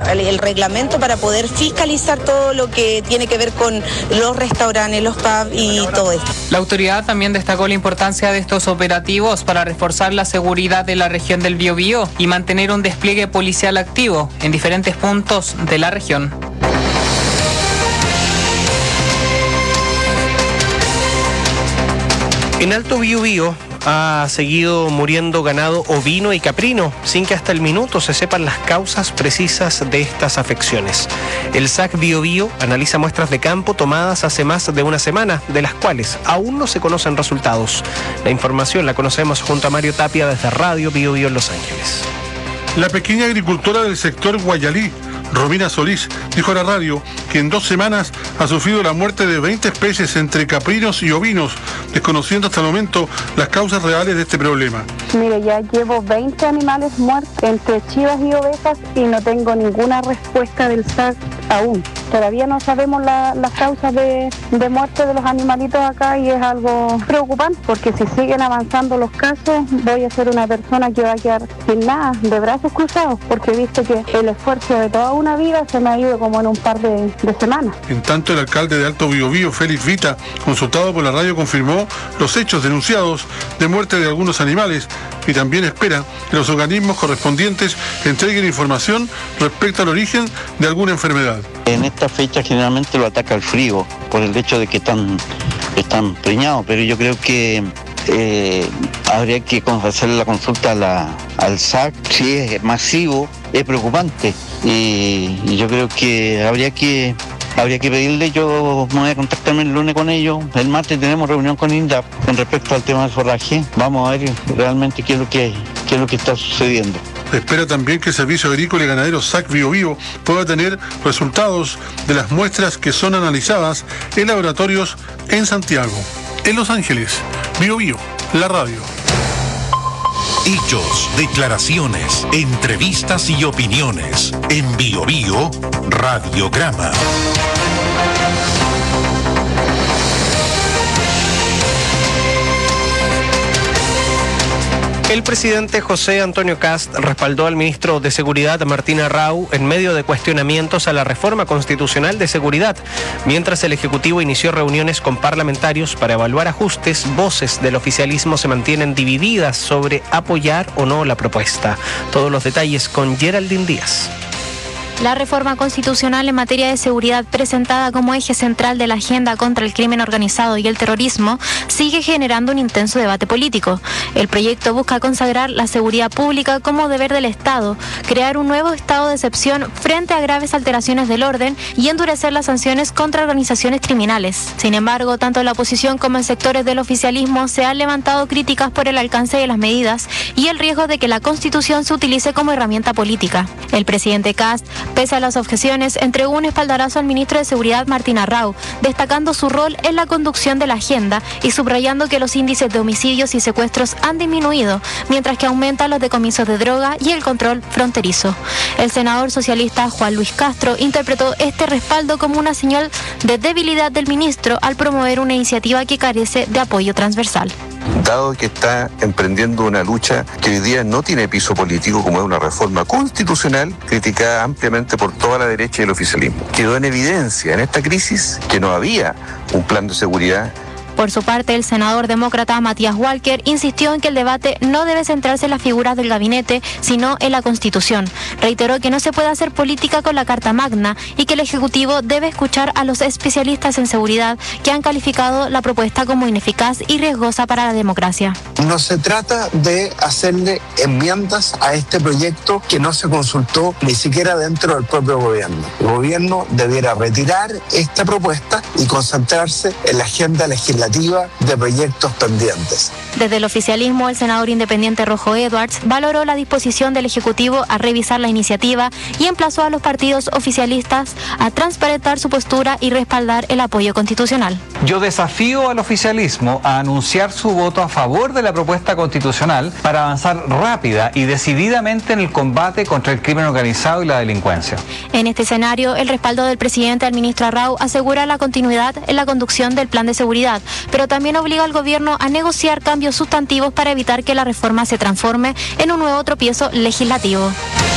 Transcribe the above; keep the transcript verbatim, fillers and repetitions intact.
el reglamento para poder fiscalizar todo lo que tiene que ver con los restaurantes, los pubs y todo esto. La autoridad también destacó la importancia de estos operativos para reforzar la seguridad de la región del Biobío y mantener un despliegue policial activo en diferentes puntos de la región. En Alto Biobío ha seguido muriendo ganado ovino y caprino, sin que hasta el minuto se sepan las causas precisas de estas afecciones. El S A C Biobío analiza muestras de campo tomadas hace más de una semana, de las cuales aún no se conocen resultados. La información la conocemos junto a Mario Tapia desde Radio Biobío en Los Ángeles. La pequeña agricultora del sector Guayalí, Romina Solís, dijo a la radio que en dos semanas ha sufrido la muerte de veinte especies entre caprinos y ovinos, desconociendo hasta el momento las causas reales de este problema. Mire, ya llevo veinte animales muertos entre chivas y ovejas y no tengo ninguna respuesta del S A C aún. Todavía no sabemos la, las causas de, de muerte de los animalitos acá y es algo preocupante porque si siguen avanzando los casos voy a ser una persona que va a quedar sin nada, de brazos cruzados, porque he visto que el esfuerzo de toda una vida se me ha ido como en un par de, de semanas. En tanto, el alcalde de Alto Biobío, Félix Vita, consultado por la radio, confirmó los hechos denunciados de muerte de algunos animales y también espera que los organismos correspondientes entreguen información respecto al origen de alguna enfermedad. En esta fecha generalmente lo ataca el frío por el hecho de que están, están preñados, pero yo creo que eh, habría que hacerle la consulta a la, al S A C. Si es masivo, es preocupante y, y yo creo que habría que habría que pedirle, yo me voy a contactarme el lunes con ellos, el martes tenemos reunión con INDAP con respecto al tema del forraje, vamos a ver realmente qué es lo que, qué es lo que está sucediendo. Espera también que el Servicio Agrícola y Ganadero S A C Biobío pueda tener resultados de las muestras que son analizadas en laboratorios en Santiago. En Los Ángeles, Biobío, la radio. Hechos, declaraciones, entrevistas y opiniones. En Biobío, Radiograma. El presidente José Antonio Kast respaldó al ministro de Seguridad Martín Arrau en medio de cuestionamientos a la reforma constitucional de seguridad, mientras el Ejecutivo inició reuniones con parlamentarios para evaluar ajustes. Voces del oficialismo se mantienen divididas sobre apoyar o no la propuesta. Todos los detalles con Geraldine Díaz. La reforma constitucional en materia de seguridad presentada como eje central de la agenda contra el crimen organizado y el terrorismo sigue generando un intenso debate político. El proyecto busca consagrar la seguridad pública como deber del Estado, crear un nuevo estado de excepción frente a graves alteraciones del orden y endurecer las sanciones contra organizaciones criminales. Sin embargo, tanto la oposición como en sectores del oficialismo se han levantado críticas por el alcance de las medidas y el riesgo de que la Constitución se utilice como herramienta política. El presidente Kast, pese a las objeciones, entregó un espaldarazo al ministro de Seguridad Martín Arrau, destacando su rol en la conducción de la agenda y subrayando que los índices de homicidios y secuestros han disminuido, mientras que aumentan los decomisos de droga y el control fronterizo. El senador socialista Juan Luis Castro interpretó este respaldo como una señal de debilidad del ministro al promover una iniciativa que carece de apoyo transversal. Dado que está emprendiendo una lucha que hoy día no tiene piso político, como es una reforma constitucional criticada ampliamente por toda la derecha y el oficialismo. Quedó en evidencia en esta crisis que no había un plan de seguridad. Por su parte, el senador demócrata Matías Walker insistió en que el debate no debe centrarse en las figuras del gabinete, sino en la Constitución. Reiteró que no se puede hacer política con la Carta Magna y que el Ejecutivo debe escuchar a los especialistas en seguridad que han calificado la propuesta como ineficaz y riesgosa para la democracia. No se trata de hacerle enmiendas a este proyecto que no se consultó ni siquiera dentro del propio gobierno. El gobierno debiera retirar esta propuesta y concentrarse en la agenda legislativa de proyectos pendientes. Desde el oficialismo, el senador independiente Rojo Edwards valoró la disposición del Ejecutivo a revisar la iniciativa y emplazó a los partidos oficialistas a transparentar su postura y respaldar el apoyo constitucional. Yo desafío al oficialismo a anunciar su voto a favor de la propuesta constitucional para avanzar rápida y decididamente en el combate contra el crimen organizado y la delincuencia. En este escenario, el respaldo del presidente al ministro Arrau asegura la continuidad en la conducción del plan de seguridad, pero también obliga al gobierno a negociar cambios sustantivos para evitar que la reforma se transforme en un nuevo tropiezo legislativo.